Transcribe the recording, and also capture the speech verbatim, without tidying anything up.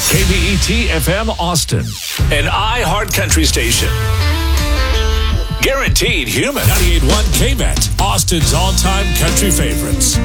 K B E T F M Austin, an iHeart Country station. Guaranteed human. ninety-eight point one K B E T, Austin's all-time country favorites.